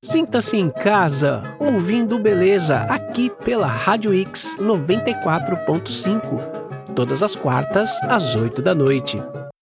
Sinta-se em casa, ouvindo Beleza, aqui pela Rádio X 94.5, todas as quartas, às 8 da noite.